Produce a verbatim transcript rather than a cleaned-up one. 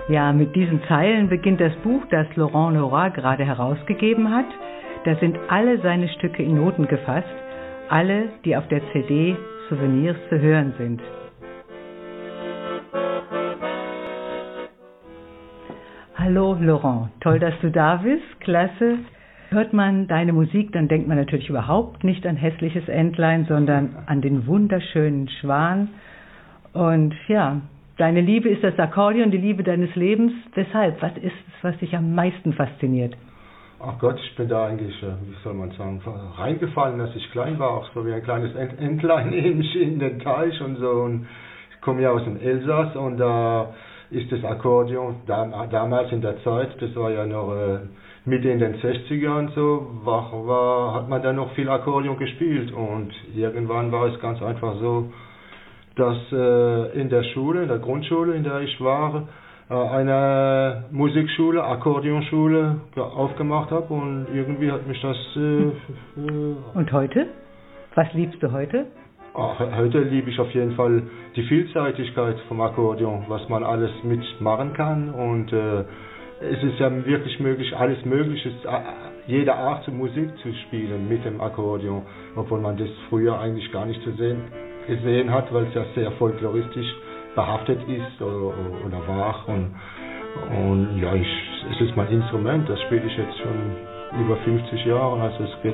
Ja, mit diesen Zeilen beginnt das Buch, das Laurent Leroy gerade herausgegeben hat. Da sind alle seine Stücke in Noten gefasst, alle, die auf der C D Souvenirs zu hören sind. Hallo Laurent, toll, dass du da bist, klasse. Hört man deine Musik, dann denkt man natürlich überhaupt nicht an hässliches Entlein, sondern an den wunderschönen Schwan. Und ja, deine Liebe ist das Akkordeon, die Liebe deines Lebens. Weshalb? Was ist es, was dich am meisten fasziniert? Ach Gott, ich bin da eigentlich, wie soll man sagen, reingefallen, als ich klein war, auch so wie ein kleines Entlein in den Teich und so. Und ich komme ja aus dem Elsass und da ist das Akkordeon damals in der Zeit, das war ja noch Mitte in den sechzigern so, war, war, hat man dann noch viel Akkordeon gespielt und irgendwann war es ganz einfach so, dass äh, in der Schule, in der Grundschule, in der ich war, äh, eine Musikschule, Akkordeonschule aufgemacht habe und irgendwie hat mich das... Äh, äh, und heute? Was liebst du heute? Ach, heute liebe ich auf jeden Fall die Vielseitigkeit vom Akkordeon, was man alles mitmachen kann und äh, es ist ja wirklich möglich, alles Mögliche, jede Art von Musik zu spielen mit dem Akkordeon, obwohl man das früher eigentlich gar nicht zu sehen, gesehen hat, weil es ja sehr folkloristisch behaftet ist oder, oder war. Und, und ja, ich, es ist mein Instrument, das spiele ich jetzt schon über fünfzig Jahre, also es geht